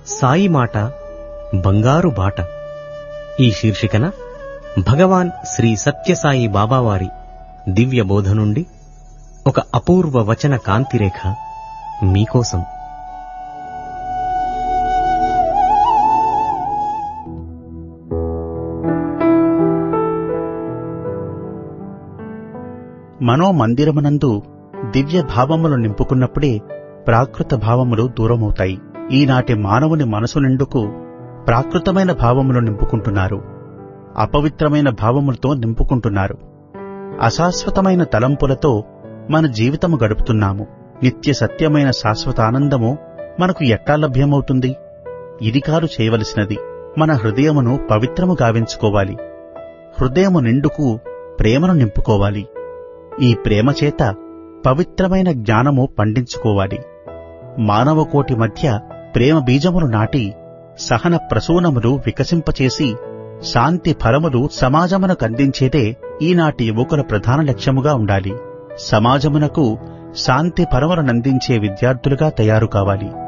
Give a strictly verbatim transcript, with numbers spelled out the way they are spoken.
సాయి మాట బంగారు బాట. ఈ శీర్షికన భగవాన్ శ్రీ సత్యసాయి బాబావారి దివ్య బోధ నుండి ఒక అపూర్వ వచన కాంతిరేఖ మీకోసం. మనోమందిరమునందు దివ్య భావములు నింపుకున్నప్పుడే ప్రాకృత భావములు దూరమవుతాయి. ఈనాటి మానవుని మనసు నిండుకు ప్రాకృతమైన భావములు నింపుకుంటున్నారు, అపవిత్రమైన భావములతో నింపుకుంటున్నారు. అశాశ్వతమైన తలంపులతో మన జీవితము గడుపుతున్నాము. నిత్య సత్యమైన శాశ్వతానందము మనకు ఎట్లా లభ్యమవుతుంది? ఇది కాదు చేయవలసినది. మన హృదయమును పవిత్రము గావించుకోవాలి. హృదయము నిండుకు ప్రేమను నింపుకోవాలి. ఈ ప్రేమ చేత పవిత్రమైన జ్ఞానము పండించుకోవాలి. మానవకోటి మధ్య ప్రేమ బీజములు నాటి సహన ప్రసూనములు వికసింపచేసి శాంతి ఫలములు సమాజమునకు అందించేదే ఈనాటి యువకుల ప్రధాన లక్ష్యముగా ఉండాలి. సమాజమునకు శాంతి ఫలములనందించే విద్యార్థులుగా తయారు కావాలి.